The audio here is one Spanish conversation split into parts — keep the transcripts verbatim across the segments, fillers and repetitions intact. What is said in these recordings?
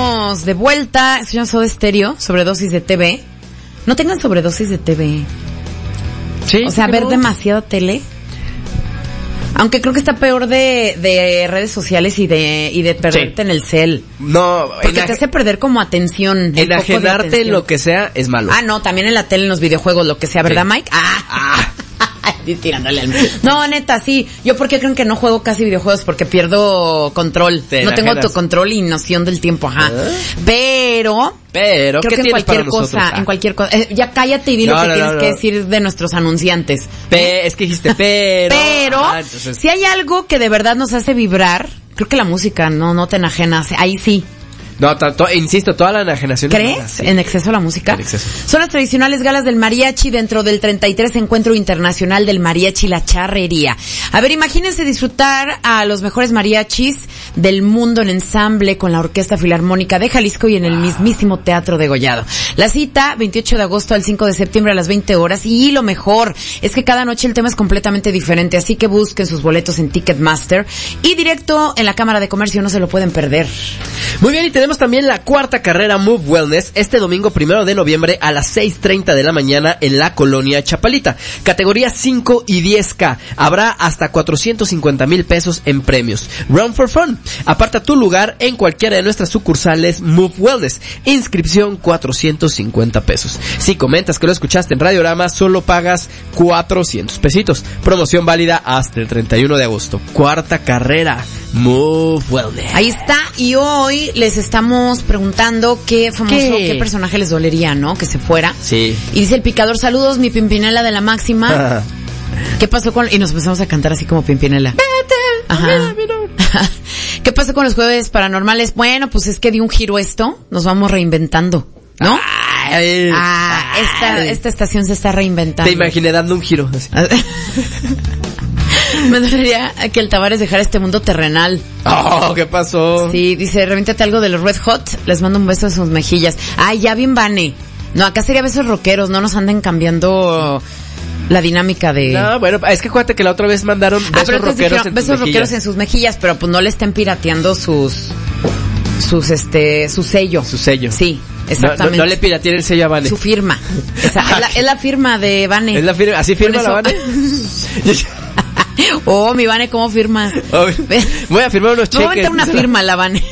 estamos de vuelta. Escuchamos Soda Stereo, sobredosis de T V. No tengan sobredosis de T V. Sí. O sea, ver no. demasiada tele. Aunque creo que está peor de, de redes sociales y de y de perderte sí. en el cel. No. Porque te hace perder como atención. Enajenarte en lo que sea es malo. Ah, no, también en la tele, en los videojuegos, lo que sea, ¿verdad, sí. Mike? Ah. ah. Tirándole al... No, neta, sí. Yo porque creen que no juego casi videojuegos porque pierdo control. Te no tengo autocontrol y noción del tiempo, ajá. ¿Ah? Pero... Pero, creo ¿qué que en tienes cualquier para cosa, nosotros? Ah. en cualquier cosa. Eh, ya cállate y di no, lo que no, tienes no, que no. decir de nuestros anunciantes. Pe- es que dijiste pero. Pero, ah, entonces... si hay algo que de verdad nos hace vibrar, creo que la música no, no te enajenas. Ahí sí. No, tanto, insisto, toda la enajenación. ¿Crees? Es sí. ¿En exceso la música? En exceso. Son las tradicionales galas del mariachi dentro del treinta y tres Encuentro Internacional del Mariachi La Charrería. A ver, imagínense disfrutar a los mejores mariachis del mundo en ensamble con la Orquesta Filarmónica de Jalisco y en el mismísimo Teatro Degollado. La cita, veintiocho de agosto al cinco de septiembre a las veinte horas. Y lo mejor es que cada noche el tema es completamente diferente, así que busquen sus boletos en Ticketmaster y directo en la Cámara de Comercio, no se lo pueden perder. Muy bien, y tenemos también la cuarta carrera Move Wellness este domingo primero de noviembre a las seis treinta de la mañana en la colonia Chapalita. Categoría cinco y diez K. Habrá hasta cuatrocientos cincuenta mil pesos en premios. Run for Fun. Aparta tu lugar en cualquiera de nuestras sucursales Move Wellness. Inscripción cuatrocientos cincuenta pesos. Si comentas que lo escuchaste en Radiorama, solo pagas cuatrocientos pesitos. Promoción válida hasta el treinta y uno de agosto. Cuarta carrera Move Wellness. Ahí está, y hoy les estamos preguntando qué famoso, qué, qué personaje les dolería, ¿no? Que se fuera. Sí. Y dice el picador, saludos, mi Pimpinela de la Máxima. ¿Qué pasó con...? Y nos empezamos a cantar así como Pimpinela. Vete, ajá. ¿Qué pasó con los jueves paranormales? Bueno, pues es que dio un giro esto, nos vamos reinventando, ¿no? Ay, ah, esta, esta estación se está reinventando. Te imaginé dando un giro. Así. Me dolería que el Tavares dejara este mundo terrenal. Oh, ¿qué pasó? Sí, dice, reviéntate algo de los Red Hot, les mando un beso en sus mejillas. Ay, ya bien Vane. No, acá sería besos rockeros, no nos anden cambiando la dinámica de... No, bueno, es que acuérdate que la otra vez mandaron besos ah, rockeros dijeron, en besos sus rockeros mejillas. en sus mejillas, pero pues no le estén pirateando sus... sus este su sello. Su sello. Sí, exactamente. No, no, no le pirateen el sello a Vane. Su firma. Esa, es, la, es la firma de Vane. Es la firma, ¿así firma la Vane? Oh, mi Vane, ¿cómo firmas? Oh, voy a firmar unos cheques. Voy a meter una firma la Vane.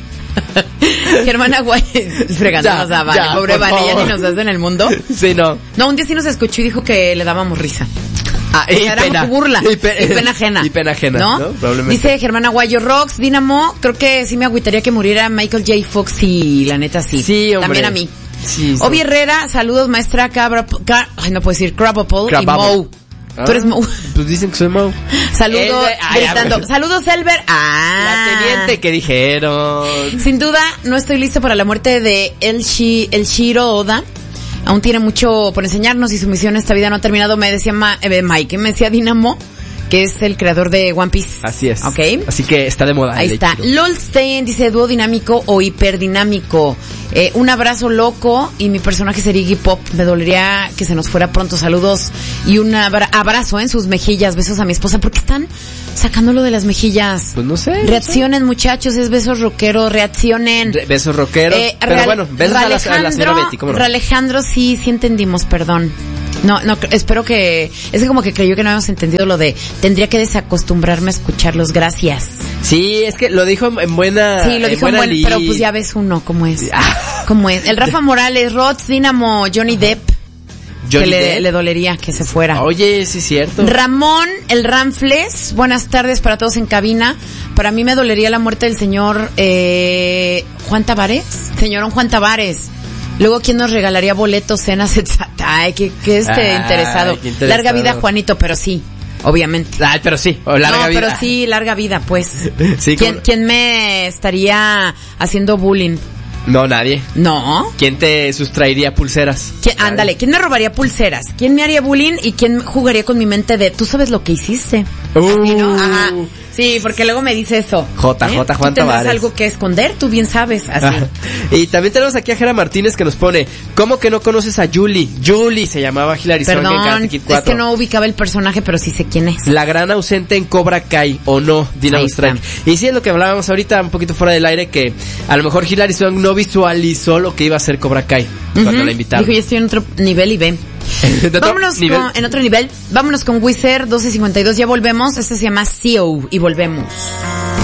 Germán Aguay fregándonos a Vane. Ya, pobre Vane, ya ni nos das en el mundo. Sí, no. No, un día sí nos escuchó y dijo que le dábamos risa. Ah, y, o sea, era pena. burla. Y, pe- y pena ajena. Y pena ajena, ¿no? ¿no? Probablemente. Dice Germán Aguayo, Rox, Dynamo, creo que sí me agüitaría que muriera Michael J. Fox y la neta sí. Sí, hombre. También a mí. Sí, sí. Obi Herrera, saludos maestra Cabra, Car- ay, no puedo decir, Crabapple y Mo. Ah, Tú eres Mo. Pues dicen que soy Mo. Saludos, ay, gritando. ay, Saludos, Elber. Ah. La teniente que dijeron. Sin duda, no estoy listo para la muerte de El, Shi, El Shiro Oda. Aún tiene mucho por enseñarnos y su misión en esta vida no ha terminado. Me decía Ma, eh, Mike, me decía Dynamo, que es el creador de One Piece. Así es. Ok. Así que está de moda. Ahí está. Lolstein dice dúo dinámico o hiperdinámico. Eh, un abrazo loco y mi personaje sería Iggy Pop. Me dolería que se nos fuera pronto. Saludos y un abra- abrazo en sus mejillas. Besos a mi esposa. ¿Por qué están sacándolo de las mejillas? Pues no sé. Reaccionen, no sé. Muchachos. Es besos rockeros. Reaccionen. Re- besos rockeros. Eh, pero Real, bueno, besos a la, a la señora Betty. ¿Cómo no? Alejandro, sí, sí entendimos. Perdón. No, no, espero que... Es que como que creyó que no habíamos entendido lo de... Tendría que desacostumbrarme a escucharlos, gracias. Sí, es que lo dijo en buena... Sí, lo dijo en buena... li- Pero pues ya ves uno, ¿cómo es? ¿Cómo es? El Rafa Morales, Rods, Dynamo, Johnny Depp. Johnny que le, Depp. le dolería que se fuera. Oye, sí es cierto. Ramón, el Ramfles, buenas tardes para todos en cabina. Para mí me dolería la muerte del señor eh, Juan Tavares. Señorón Juan Tavares. Luego, ¿quién nos regalaría boletos, cenas, etcétera? Ay, que, que este Ay, interesado. qué interesado. Larga vida, Juanito, pero sí, obviamente. Ay, pero sí, o larga no, vida. pero sí, larga vida, pues. Sí, ¿Quién, ¿cómo? ¿Quién me estaría haciendo bullying? No, nadie. No. ¿Quién te sustraería pulseras? ¿Quién, ándale, ¿quién me robaría pulseras? ¿Quién me haría bullying y quién jugaría con mi mente de, tú sabes lo que hiciste? Uh. Así, ¿no? Ajá. Sí, porque luego me dice eso. J, J, Juan ¿Tú tendrás Tavares. algo que esconder? Tú bien sabes, así. Ah, y también tenemos aquí a Jera Martínez que nos pone, ¿cómo que no conoces a Julie? Julie se llamaba Hilary Swank en Perdón, Karate Kid es cuatro. que no ubicaba el personaje, pero sí sé quién es. La gran ausente en Cobra Kai, ¿o no? Dynamo Ahí Strike. está. Y sí es lo que hablábamos ahorita, un poquito fuera del aire, que a lo mejor Hilary Swank no visualizó lo que iba a ser Cobra Kai cuando Ujú. la invitaron. Dijo, yo estoy en otro nivel y ve. ¿De otro Vámonos nivel? con, en otro nivel. Vámonos con Wizard doce cincuenta y dos. Ya volvemos. Este se llama C E O y volvemos.